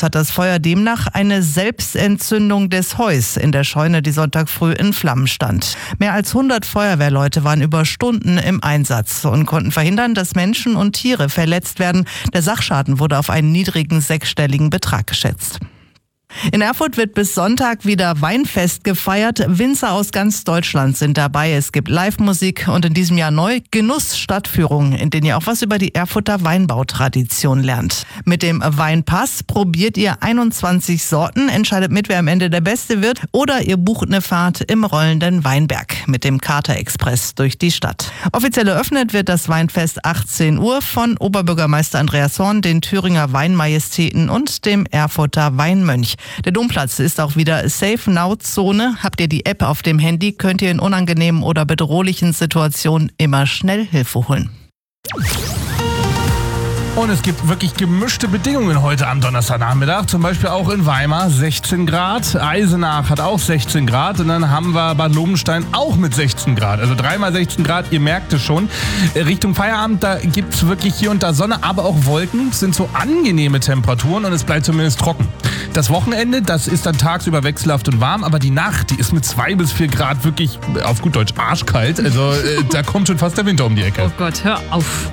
hat das Feuer demnach eine Selbstentzündung des Heus in der Scheune, die Sonntag früh in Flammen stand. Mehr als 100 Feuerwehrleute waren über Stunden im Einsatz und konnten verhindern, dass Menschen und Tiere verletzt werden. Der Sachschaden wurde auf einen niedrigen sechsstelligen Betrag geschätzt. In Erfurt wird bis Sonntag wieder Weinfest gefeiert. Winzer aus ganz Deutschland sind dabei. Es gibt Live-Musik und in diesem Jahr neu Genuss-Stadtführungen, in denen ihr auch was über die Erfurter Weinbautradition lernt. Mit dem Weinpass probiert ihr 21 Sorten, entscheidet mit, wer am Ende der Beste wird, oder ihr bucht eine Fahrt im rollenden Weinberg mit dem Kater-Express durch die Stadt. Offiziell eröffnet wird das Weinfest 18 Uhr von Oberbürgermeister Andreas Horn, den Thüringer Weinmajestäten und dem Erfurter Weinmönch. Der Domplatz ist auch wieder Safe-Now-Zone. Habt ihr die App auf dem Handy, könnt ihr in unangenehmen oder bedrohlichen Situationen immer schnell Hilfe holen. Und es gibt wirklich gemischte Bedingungen heute am Donnerstagnachmittag. Zum Beispiel auch in Weimar 16 Grad. Eisenach hat auch 16 Grad. Und dann haben wir Bad Lobenstein auch mit 16 Grad. Also 3x 16 Grad, ihr merkt es schon. Richtung Feierabend, da gibt es wirklich hier und da Sonne, aber auch Wolken. Es sind so angenehme Temperaturen und es bleibt zumindest trocken. Das Wochenende, das ist dann tagsüber wechselhaft und warm. Aber die Nacht, die ist mit 2 bis 4 Grad wirklich, auf gut Deutsch, arschkalt. Also da kommt schon fast der Winter um die Ecke. Oh Gott, hör auf.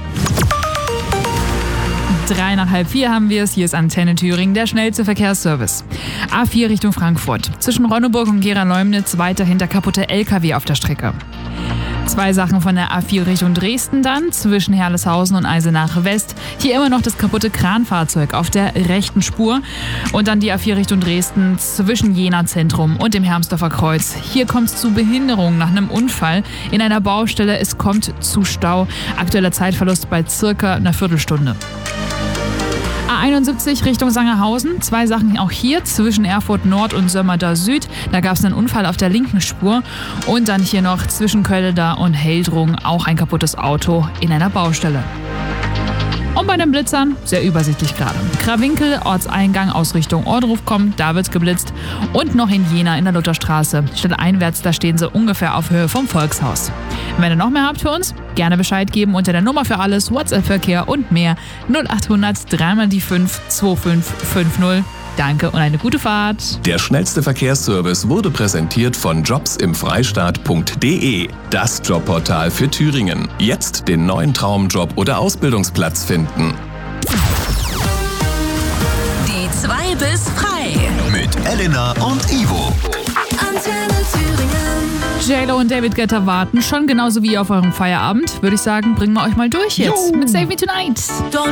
3 nach halb 4 haben wir es. Hier ist Antenne Thüringen, der schnellste Verkehrsservice. A4 Richtung Frankfurt. Zwischen Ronneburg und Gera-Leumnitz weiterhin der kaputte LKW auf der Strecke. 2 Sachen von der A4 Richtung Dresden dann, zwischen Herleshausen und Eisenach West. Hier immer noch das kaputte Kranfahrzeug auf der rechten Spur. Und dann die A4 Richtung Dresden zwischen Jena Zentrum und dem Hermsdorfer Kreuz. Hier kommt es zu Behinderungen nach einem Unfall in einer Baustelle. Es kommt zu Stau. Aktueller Zeitverlust bei circa einer Viertelstunde. A71 Richtung Sangerhausen. 2 Sachen auch hier zwischen Erfurt Nord und Sömmerda Süd. Da gab es einen Unfall auf der linken Spur. Und dann hier noch zwischen Kölleda und Heldrung auch ein kaputtes Auto in einer Baustelle. Und bei den Blitzern, sehr übersichtlich gerade. Krawinkel, Ortseingang aus Richtung Ohrdruf kommt, da wird's geblitzt. Und noch in Jena in der Lutherstraße. Stadteinwärts, da stehen sie ungefähr auf Höhe vom Volkshaus. Wenn ihr noch mehr habt für uns, gerne Bescheid geben unter der Nummer für alles, WhatsApp-Verkehr und mehr 0800 3x5 2550. Danke und eine gute Fahrt. Der schnellste Verkehrsservice wurde präsentiert von jobsimfreistaat.de, das Jobportal für Thüringen. Jetzt den neuen Traumjob oder Ausbildungsplatz finden. Die 2 bis frei. Mit Elena und Ivo. Antenne Thüringen. JLo und David Guetta warten schon genauso wie ihr auf eurem Feierabend. Würde ich sagen, bringen wir euch mal durch jetzt mit Save Me Tonight.